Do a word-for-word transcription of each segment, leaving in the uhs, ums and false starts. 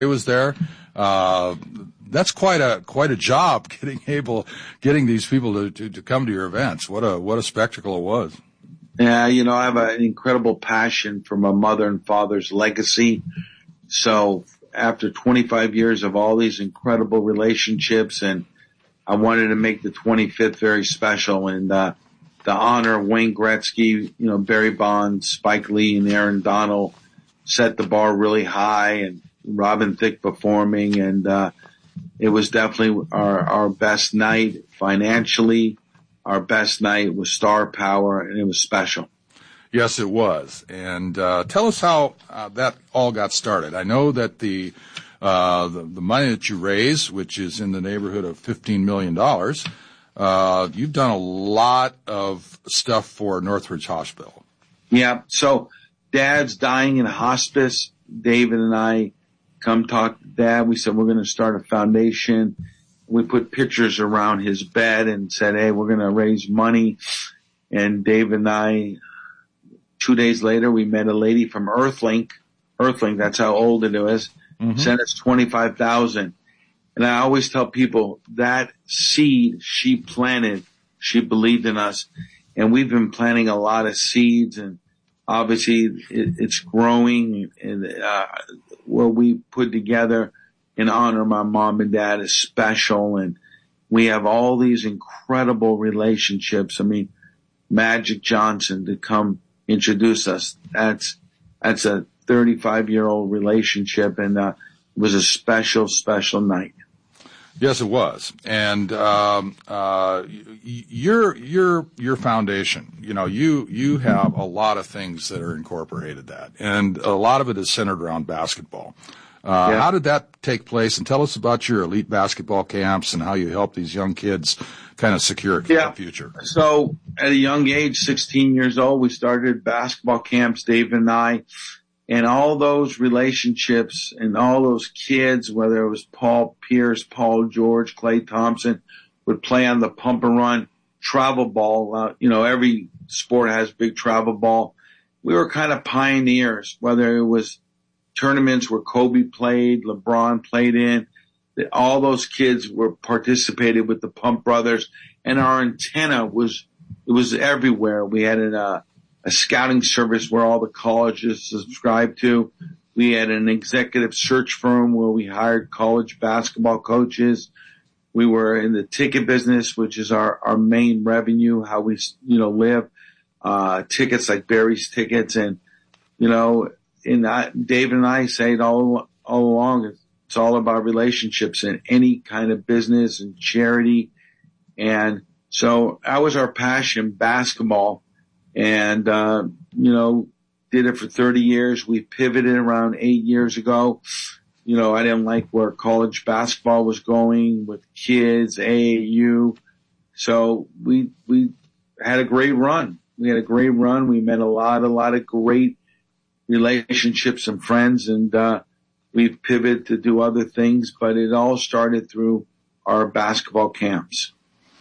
was there. Uh, that's quite a quite a job getting able getting these people to, to, to come to your events. What a what a spectacle it was. Yeah, you know, I have an incredible passion for my mother and father's legacy. So after twenty-five years of all these incredible relationships, and I wanted to make the twenty-fifth very special, and uh, the honor of Wayne Gretzky, you know, Barry Bonds, Spike Lee, and Aaron Donald set the bar really high, and Robin Thicke performing, and uh, it was definitely our, our best night financially. Our best night was star power, and it was special. Yes, it was. And uh, tell us how uh, that all got started. I know that the, uh, the the money that you raise, which is in the neighborhood of fifteen million dollars, uh, you've done a lot of stuff for Northridge Hospital. Yeah. So Dad's dying in hospice. David and I come talk to Dad. We said, we're going to start a foundation. We put pictures around his bed and said, hey, we're going to raise money. And Dave and I, two days later, we met a lady from Earthlink. Earthlink, that's how old it was, mm-hmm. sent us twenty-five thousand dollars. And I always tell people that seed she planted, she believed in us. And we've been planting a lot of seeds, and obviously it, it's growing. And uh, what we put together in honor of my mom and dad is special, and we have all these incredible relationships. I mean, Magic Johnson to come introduce us. That's, that's a thirty-five year old relationship, and uh, it was a special, special night. Yes, it was. And, um, uh, your, your, your foundation, you know, you, you have a lot of things that are incorporated that, and a lot of it is centered around basketball. Uh, yeah. How did that take place? And tell us about your elite basketball camps and how you help these young kids kind of secure a yeah. future. So at a young age, sixteen years old, we started basketball camps, Dave and I, and all those relationships and all those kids, whether it was Paul Pierce, Paul George, Klay Thompson, would play on the pump and run travel ball. Uh, you know, every sport has big travel ball. We were kind of pioneers, whether it was tournaments where Kobe played, LeBron played in. All those kids were participated with the Pump Brothers, and our antenna was, it was everywhere. We had an, uh, a scouting service where all the colleges subscribed to. We had an executive search firm where we hired college basketball coaches. We were in the ticket business, which is our, our main revenue, how we, you know, live, uh, tickets like Barry's tickets. And, you know, and I, David and I say it all, all along. It's all about relationships in any kind of business and charity. And so that was our passion, basketball. And, uh, you know, did it for thirty years. We pivoted around eight years ago. You know, I didn't like where college basketball was going with kids, A A U. So we, we had a great run. We had a great run. We met a lot, a lot of great relationships and friends, and uh we've pivoted to do other things, but it all started through our basketball camps.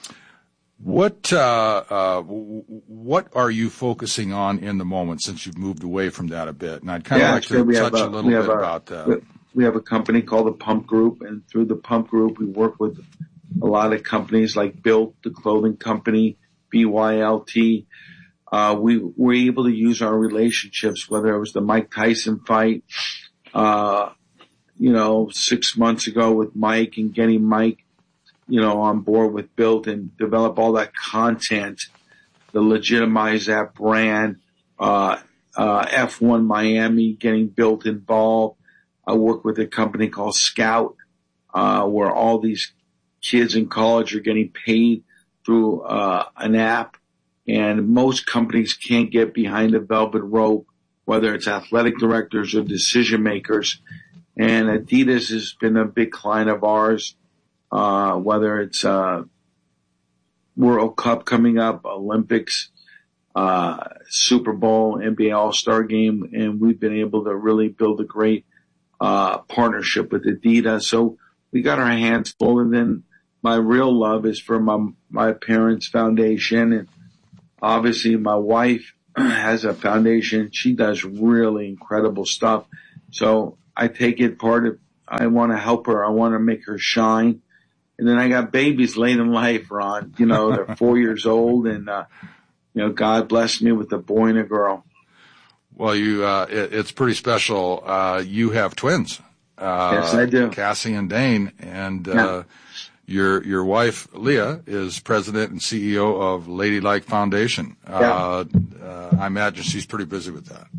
What uh uh what are you focusing on in the moment since you've moved away from that a bit? And I'd kind of yeah, like to touch a, a little bit a, about that. We have a company called the Pump Group, and through the Pump Group we work with a lot of companies like Built, the clothing company, B Y L T. Uh, we were able to use our relationships, whether it was the Mike Tyson fight, uh, you know, six months ago with Mike, and getting Mike, you know, on board with Built and develop all that content to legitimize that brand. Uh, uh, F one Miami, getting Built involved. I work with a company called Scout, uh, where all these kids in college are getting paid through, uh, an app. And most companies can't get behind the velvet rope, whether it's athletic directors or decision makers. And Adidas has been a big client of ours, uh, whether it's, uh, World Cup coming up, Olympics, uh, Super Bowl, N B A All-Star Game. And we've been able to really build a great, uh, partnership with Adidas. So we got our hands full. And then my real love is for my, my parents' foundation. And obviously my wife has a foundation. She does really incredible stuff. So I take it part of, I want to help her. I want to make her shine. And then I got babies late in life, Ron. You know, they're four years old, and uh, you know, God blessed me with a boy and a girl. Well, you, uh, it, it's pretty special. Uh, you have twins. Uh, yes, I do. Cassie and Dane, and uh, yeah. your your wife Leah is president and C E O of Ladylike Foundation. Yeah. Uh, uh, I imagine she's pretty busy with that.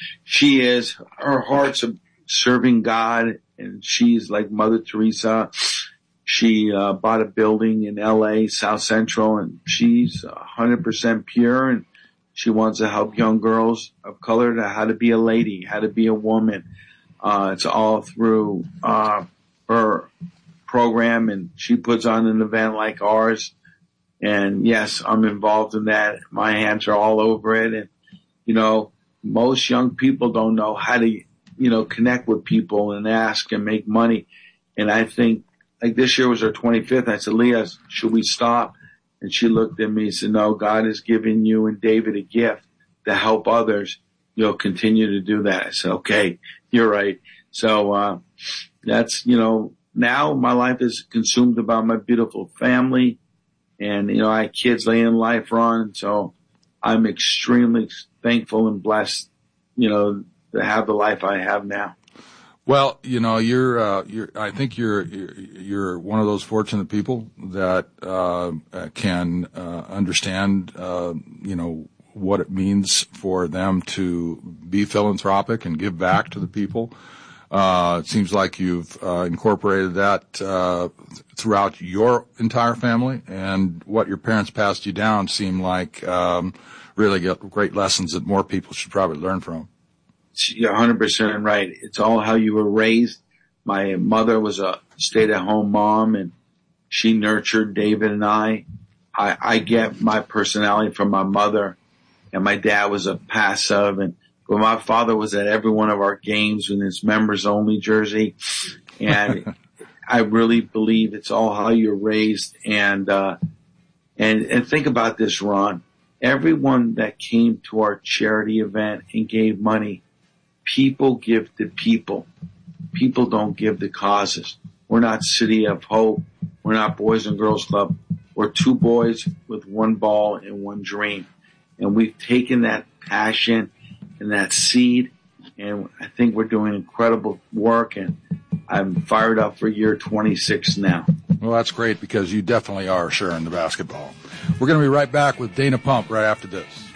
She is. Her heart's serving God, and she's like Mother Teresa. She uh, bought a building in L A, South Central, and she's one hundred percent pure, and she wants to help young girls of color to how to be a lady, how to be a woman. Uh, it's all through uh, her program, and she puts on an event like ours. And yes, I'm involved in that. My hands are all over it. And, you know, most young people don't know how to, you know, connect with people and ask and make money. And I think, like, this year was her twenty-fifth. I said, Leah, should we stop? And she looked at me and said, no, God has given you and David a gift to help others. You'll continue to do that. I said, okay, you're right. So, uh, that's, you know, now my life is consumed about my beautiful family, and, you know, I have kids late in life, Ron. So I'm extremely thankful and blessed, you know, to have the life I have now. Well, you know, you're, uh, you're, I think you're, you're, you're one of those fortunate people that, uh, can, uh, understand, uh, you know, what it means for them to be philanthropic and give back to the people. Uh, it seems like you've, uh, incorporated that, uh, throughout your entire family, and what your parents passed you down seem like, um, really great lessons that more people should probably learn from. You're one hundred percent right. It's all how you were raised. My mother was a stay-at-home mom, and she nurtured David and I. I, I get my personality from my mother, and my dad was a passive, and but my father was at every one of our games in his members-only jersey. And I really believe it's all how you're raised. And, uh, and, and think about this, Ron. Everyone that came to our charity event and gave money, people give to people. People don't give to causes. We're not City of Hope. We're not Boys and Girls Club. We're two boys with one ball and one dream. And we've taken that passion and that seed, and I think we're doing incredible work, and I'm fired up for year twenty-six now. Well, that's great, because you definitely are sharing the basketball. We're going to be right back with Dana Pump right after this.